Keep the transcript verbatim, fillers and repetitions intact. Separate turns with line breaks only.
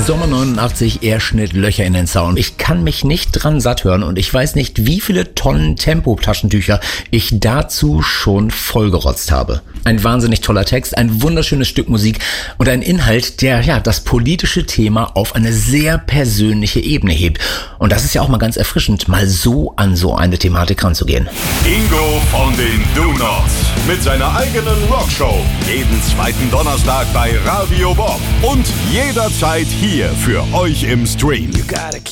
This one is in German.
Sommer neunundachtzig, er schnitt Löcher in den Sound. Ich kann mich nicht dran satt hören und ich weiß nicht, wie viele Tonnen Tempo-Taschentücher ich dazu schon vollgerotzt habe. Ein wahnsinnig toller Text, ein wunderschönes Stück Musik und ein Inhalt, der ja das politische Thema auf eine sehr persönliche Ebene hebt. Und das ist ja auch mal ganz erfrischend, mal so an so eine Thematik ranzugehen.
Ingo von den Do-Nots mit seiner eigenen Rockshow. Jeden zweiten Donnerstag bei Radio Bob und jederzeit hier für euch im Stream.